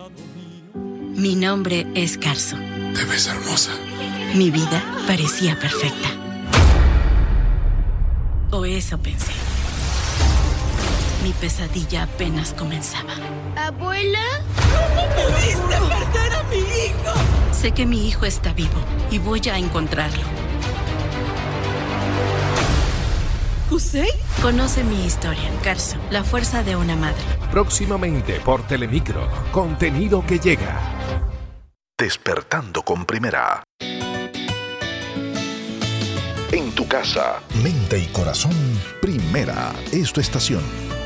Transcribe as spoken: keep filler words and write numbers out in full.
Mi nombre es Carso. Te ves hermosa. Mi vida parecía perfecta. O eso pensé. Mi pesadilla apenas comenzaba. ¿Abuela? ¿Cómo pudiste perder a mi hijo? Sé que mi hijo está vivo y voy a encontrarlo. ¿Kusei? Conoce mi historia, Carso, la fuerza de una madre. Próximamente por Telemicro, contenido que llega. Despertando con Primera. En tu casa, mente y corazón, Primera es tu estación.